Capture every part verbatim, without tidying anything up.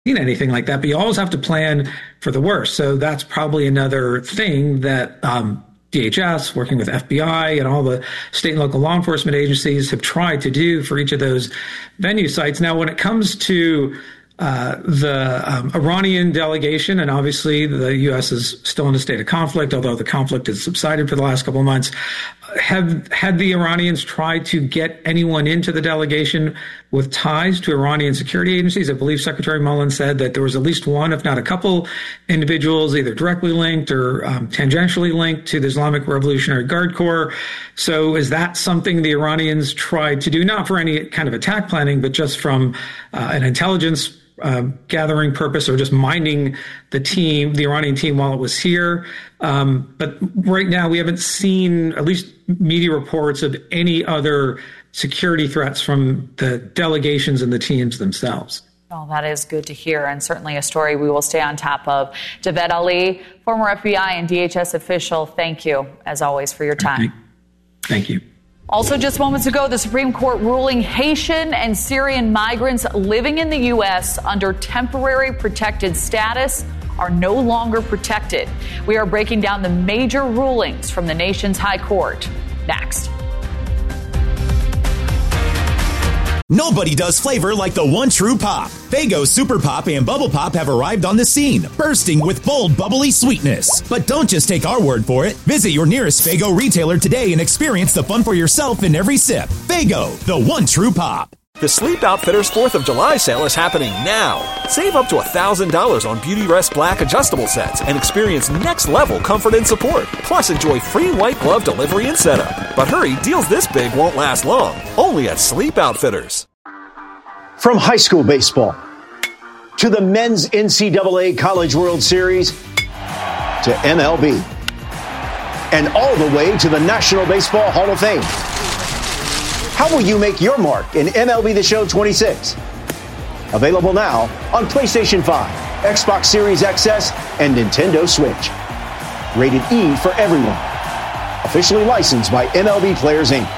seen anything like that, but you always have to plan for the worst. So that's probably another thing that um, D H S, working with F B I and all the state and local law enforcement agencies, have tried to do for each of those venue sites. Now, when it comes to uh, the um, Iranian delegation, and obviously the U S is still in a state of conflict, although the conflict has subsided for the last couple of months, have had the Iranians tried to get anyone into the delegation with ties to Iranian security agencies? I believe Secretary Mullen said that there was at least one, if not a couple, individuals either directly linked or um, tangentially linked to the Islamic Revolutionary Guard Corps. So is that something the Iranians tried to do, not for any kind of attack planning, but just from uh, an intelligence Uh, gathering purpose, or just minding the team, the Iranian team, while it was here? Um, but right now, we haven't seen, at least media reports, of any other security threats from the delegations and the teams themselves. Well, that is good to hear, and certainly a story we will stay on top of. Javed Ali, former F B I and D H S official, thank you, as always, for your time. Thank you. Also, just moments ago, the Supreme Court ruling Haitian and Syrian migrants living in the U S under temporary protected status are no longer protected. We are breaking down the major rulings from the nation's high court. Next. Nobody does flavor like the one true pop. Faygo Super Pop and Bubble Pop have arrived on the scene, bursting with bold, bubbly sweetness. But don't just take our word for it. Visit your nearest Faygo retailer today and experience the fun for yourself in every sip. Faygo, the one true pop. The Sleep Outfitters fourth of July sale is happening now. Save up to one thousand dollars on Beauty Rest Black adjustable sets and experience next-level comfort and support. Plus, enjoy free white glove delivery and setup. But hurry, deals this big won't last long. Only at Sleep Outfitters. From high school baseball to the men's N C double A College World Series to M L B and all the way to the National Baseball Hall of Fame. How will you make your mark in M L B The Show twenty-six? Available now on PlayStation five, Xbox Series X S, and Nintendo Switch. Rated E for everyone. Officially licensed by M L B Players, Incorporated.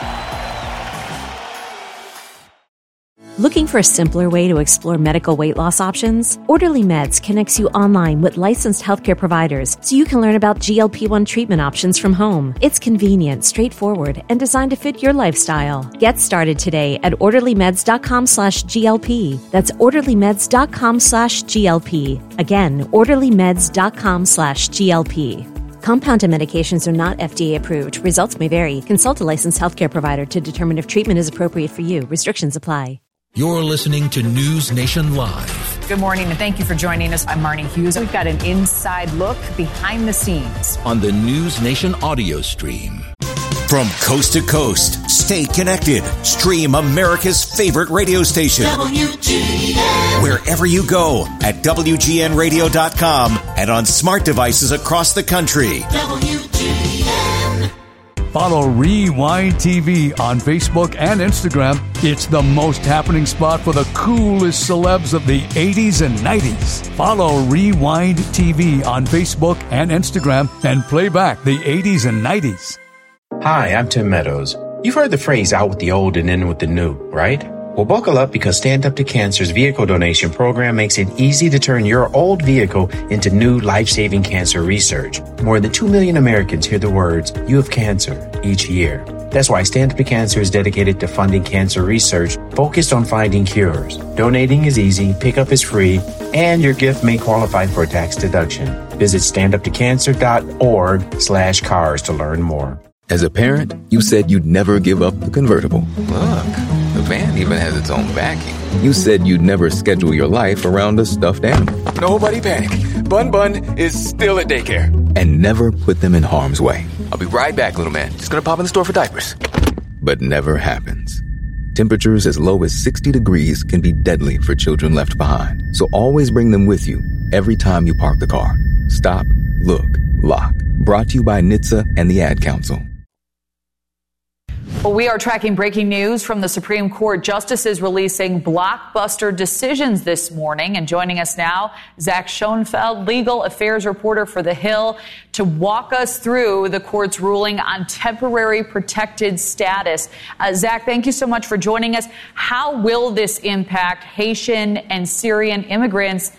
Looking for a simpler way to explore medical weight loss options? Orderly Meds connects you online with licensed healthcare providers so you can learn about G L P one treatment options from home. It's convenient, straightforward, and designed to fit your lifestyle. Get started today at orderlymeds.com slash GLP. That's orderlymeds.com slash GLP. Again, orderlymeds.com slash GLP. Compounded medications are not F D A approved. Results may vary. Consult a licensed healthcare provider to determine if treatment is appropriate for you. Restrictions apply. You're listening to News Nation Live. Good morning, and thank you for joining us. I'm Marnie Hughes. We've got an inside look behind the scenes on the News Nation audio stream. From coast to coast, stay connected. Stream America's favorite radio station. W G N. Wherever you go at W G N radio dot com and on smart devices across the country. W G N. Follow Rewind T V on Facebook and Instagram. It's the most happening spot for the coolest celebs of the eighties and nineties. Follow Rewind T V on Facebook and Instagram and play back the eighties and nineties. Hi, I'm Tim Meadows. You've heard the phrase out with the old and in with the new, right? Well, buckle up because Stand Up to Cancer's vehicle donation program makes it easy to turn your old vehicle into new life-saving cancer research. More than two million Americans hear the words, "You have cancer," each year. That's why Stand Up to Cancer is dedicated to funding cancer research focused on finding cures. Donating is easy, pickup is free, and your gift may qualify for a tax deduction. Visit standuptocancer.org slash cars to learn more. As a parent, you said you'd never give up the convertible. Look, the van even has its own backing. You said you'd never schedule your life around a stuffed animal. Nobody panic. Bun Bun is still at daycare. And never put them in harm's way. I'll be right back, little man. Just gonna pop in the store for diapers. But never happens. Temperatures as low as sixty degrees can be deadly for children left behind. So always bring them with you every time you park the car. Stop, look, lock. Brought to you by N H T S A and the Ad Council. Well, we are tracking breaking news from the Supreme Court. Justices releasing blockbuster decisions this morning. And joining us now, Zach Schoenfeld, legal affairs reporter for The Hill, to walk us through the court's ruling on temporary protected status. Uh, Zach, thank you so much for joining us. How will this impact Haitian and Syrian immigrants